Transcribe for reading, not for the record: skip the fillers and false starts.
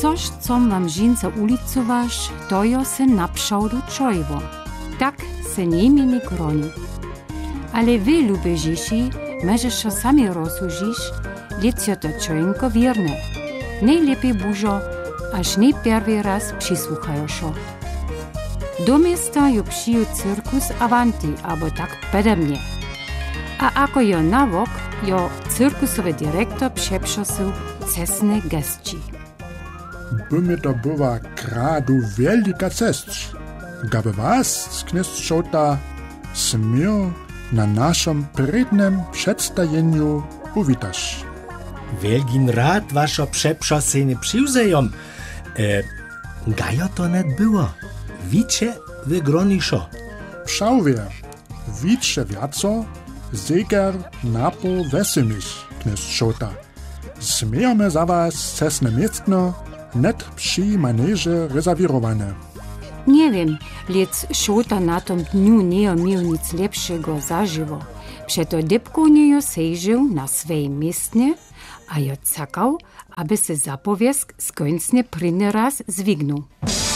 Což com wam žinca ulicowaš, to jo se napšaudu čojvo. Tak se nimi nik roni. Ale wy lubežiši, mežeš sami rozsužiš, lecjo to čojnko vierne. Najlepiej bužo, až nej prvý raz přisłuchajošo. Do miasta jo přiju cirkus Avanti, abo tak podobnie. A ako jo nawok, jo cirkusowy dyrektor przeprzosił cesne gestci. By mi to była kradu wielka cesć. Gaby was, kniezt Šota, smiał na naszym prednym przedstawieniu uwitasz. Wielgin rad waszo przeprzosiny przywzejom. Gajo to net było. Wicie wygroniszo. Pszałwie, wicze wiaco, zegar napo wesymiś, kniezt Šota. Smijamy za was cesne miestno, net przy maneže rezerwirowane. Nie wiem, lec Šota na tom dniu nie miał nic lepszego zażywo. Przeto dybku nie sejżył na swej miestnie, a jo cakał, aby se zapowiedz skończnie pryny raz zwignął.